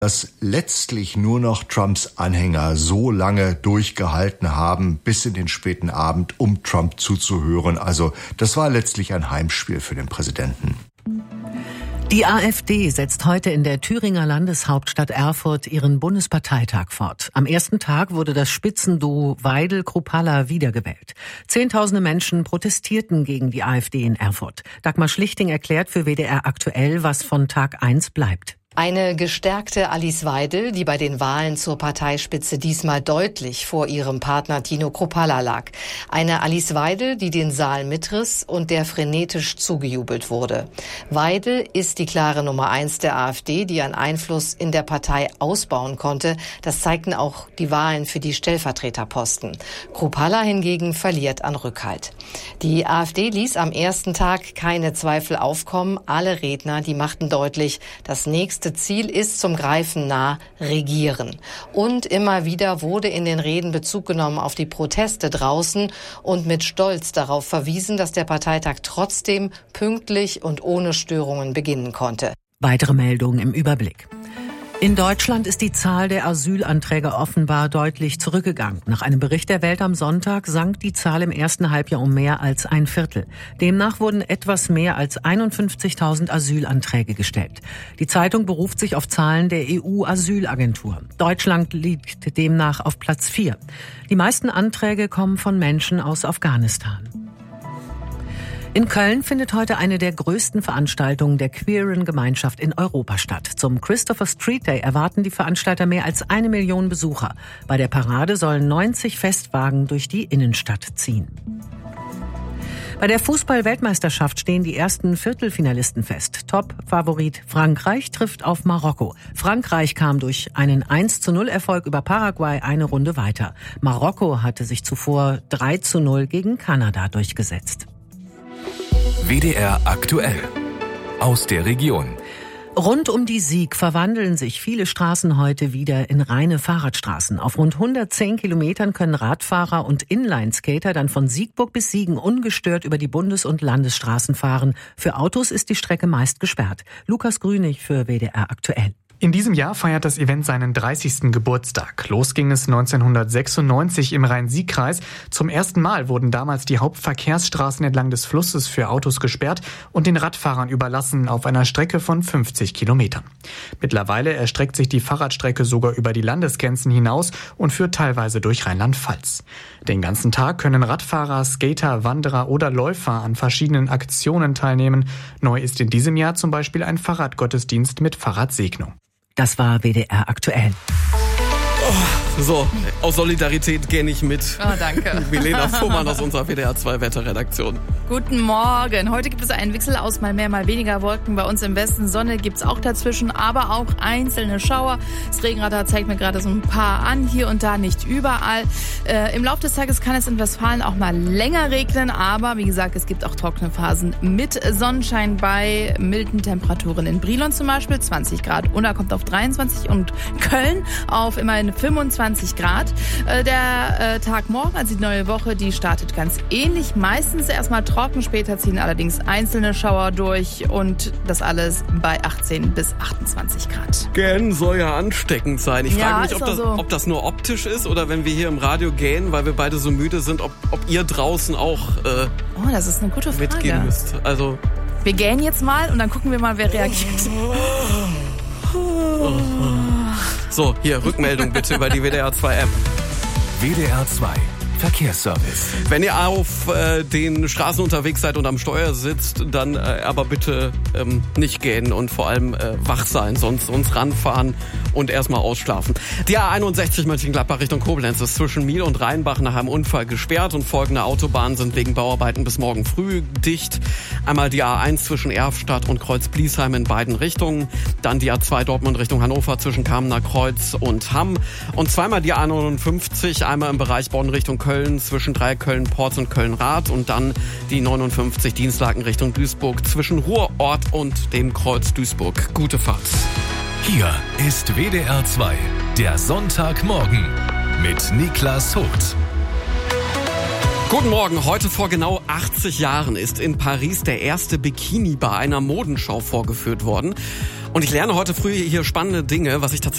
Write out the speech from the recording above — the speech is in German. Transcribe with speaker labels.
Speaker 1: dass letztlich nur noch Trumps Anhänger so lange durchgehalten haben, bis in den späten Abend, um Trump zuzuhören. Also das war letztlich ein Heimspiel für den Präsidenten.
Speaker 2: Die AfD setzt heute in der Thüringer Landeshauptstadt Erfurt ihren Bundesparteitag fort. Am ersten Tag wurde das Spitzenduo Weidel-Kruppalla wiedergewählt. Zehntausende Menschen protestierten gegen die AfD in Erfurt. Dagmar Schlichting erklärt für WDR aktuell, was von Tag 1 bleibt.
Speaker 3: Eine gestärkte Alice Weidel, die bei den Wahlen zur Parteispitze diesmal deutlich vor ihrem Partner Tino Kruppalla lag. Eine Alice Weidel, die den Saal mitriss und der frenetisch zugejubelt wurde. Weidel ist die klare Nummer 1 der AfD, die an Einfluss in der Partei ausbauen konnte. Das zeigten auch die Wahlen für die Stellvertreterposten. Kruppalla hingegen verliert an Rückhalt. Die AfD ließ am ersten Tag keine Zweifel aufkommen. Alle Redner, die machten deutlich, das nächste Ziel ist zum Greifen nah Regieren. Und immer wieder wurde in den Reden Bezug genommen auf die Proteste draußen und mit Stolz darauf verwiesen, dass der Parteitag trotzdem pünktlich und ohne Störungen beginnen konnte.
Speaker 2: Weitere Meldungen im Überblick. In Deutschland ist die Zahl der Asylanträge offenbar deutlich zurückgegangen. Nach einem Bericht der Welt am Sonntag sank die Zahl im ersten Halbjahr um mehr als ein Viertel. Demnach wurden etwas mehr als 51.000 Asylanträge gestellt. Die Zeitung beruft sich auf Zahlen der EU-Asylagentur. Deutschland liegt demnach auf Platz 4. Die meisten Anträge kommen von Menschen aus Afghanistan. In Köln findet heute eine der größten Veranstaltungen der queeren Gemeinschaft in Europa statt. Zum Christopher Street Day erwarten die Veranstalter mehr als 1 Million Besucher. Bei der Parade sollen 90 Festwagen durch die Innenstadt ziehen. Bei der Fußball-Weltmeisterschaft stehen die ersten Viertelfinalisten fest. Top-Favorit Frankreich trifft auf Marokko. Frankreich kam durch einen 1:0-Erfolg über Paraguay eine Runde weiter. Marokko hatte sich zuvor 3:0 gegen Kanada durchgesetzt.
Speaker 4: WDR aktuell. Aus der Region.
Speaker 2: Rund um die Sieg verwandeln sich viele Straßen heute wieder in reine Fahrradstraßen. Auf rund 110 Kilometern können Radfahrer und Inlineskater dann von Siegburg bis Siegen ungestört über die Bundes- und Landesstraßen fahren. Für Autos ist die Strecke meist gesperrt. Lukas Grünig für WDR aktuell.
Speaker 5: In diesem Jahr feiert das Event seinen 30. Geburtstag. Los ging es 1996 im Rhein-Sieg-Kreis. Zum ersten Mal wurden damals die Hauptverkehrsstraßen entlang des Flusses für Autos gesperrt und den Radfahrern überlassen auf einer Strecke von 50 Kilometern. Mittlerweile erstreckt sich die Fahrradstrecke sogar über die Landesgrenzen hinaus und führt teilweise durch Rheinland-Pfalz. Den ganzen Tag können Radfahrer, Skater, Wanderer oder Läufer an verschiedenen Aktionen teilnehmen. Neu ist in diesem Jahr zum Beispiel ein Fahrradgottesdienst mit Fahrradsegnung.
Speaker 2: Das war WDR aktuell.
Speaker 6: So, aus Solidarität gehe ich mit.
Speaker 7: Oh, danke.
Speaker 6: Milena Fuhrmann aus unserer WDR 2 Wetterredaktion.
Speaker 7: Guten Morgen. Heute gibt es einen Wechsel aus mal mehr, mal weniger Wolken. Bei uns im Westen Sonne gibt's auch dazwischen, aber auch einzelne Schauer. Das Regenradar zeigt mir gerade so ein paar an, hier und da nicht überall. Im Laufe des Tages kann es in Westfalen auch mal länger regnen, aber wie gesagt, es gibt auch trockene Phasen mit Sonnenschein bei milden Temperaturen. In Brilon zum Beispiel 20 Grad. Unna kommt auf 23 und Köln auf immerhin 25 Grad. Der Tag morgen, also die neue Woche, die startet ganz ähnlich. Meistens erstmal trocken, später ziehen allerdings einzelne Schauer durch und das alles bei 18 bis 28 Grad.
Speaker 6: Gähnen soll ja ansteckend sein. Ich frage mich,
Speaker 7: ob
Speaker 6: das nur optisch ist oder wenn wir hier im Radio gähnen, weil wir beide so müde sind, ob ihr draußen auch
Speaker 7: das ist eine gute Frage.
Speaker 6: Mitgehen müsst. Also
Speaker 7: wir gähnen jetzt mal und dann gucken wir mal, wer reagiert.
Speaker 6: So, hier, Rückmeldung bitte über die WDR 2 App.
Speaker 4: WDR 2 Verkehrsservice.
Speaker 6: Wenn ihr auf den Straßen unterwegs seid und am Steuer sitzt, dann aber bitte nicht gähnen und vor allem wach sein, sonst ranfahren und erstmal ausschlafen. Die A61 Mönchengladbach Richtung Koblenz ist zwischen Miel und Rheinbach nach einem Unfall gesperrt und folgende Autobahnen sind wegen Bauarbeiten bis morgen früh dicht. Einmal die A1 zwischen Erfstadt und Kreuz-Bliesheim in beiden Richtungen, dann die A2 Dortmund Richtung Hannover zwischen Kamener Kreuz und Hamm und zweimal die A59, einmal im Bereich Bonn Richtung Köln zwischen Köln-Porz und Köln-Rath und dann die 59 Dienstlaken Richtung Duisburg zwischen Ruhrort und dem Kreuz Duisburg. Gute Fahrt.
Speaker 4: Hier ist WDR 2, der Sonntagmorgen mit Niklas Hoth.
Speaker 6: Guten Morgen. Heute vor genau 80 Jahren ist in Paris der erste Bikini bei einer Modenschau vorgeführt worden. Und ich lerne heute früh hier spannende Dinge, was ich tatsächlich